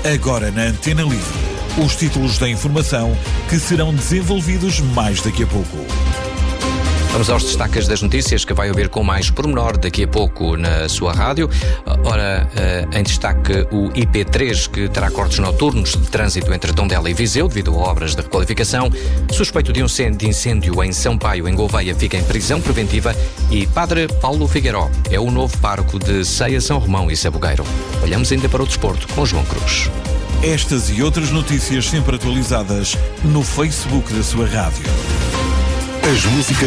Agora na Antena Livre, os títulos da informação que serão desenvolvidos mais daqui a pouco. Vamos aos destaques das notícias que vai ouvir com mais pormenor daqui a pouco na sua rádio. Ora, em destaque o IP3, que terá cortes noturnos de trânsito entre Tondela e Viseu devido a obras de requalificação. Suspeito de incêndio em Sampaio, em Gouveia, fica em prisão preventiva. E Padre Paulo Figueiró é o novo pároco de Ceia, São Romão e Sabugueiro. Olhamos ainda para o desporto com João Cruz. Estas e outras notícias sempre atualizadas no Facebook da sua rádio. As músicas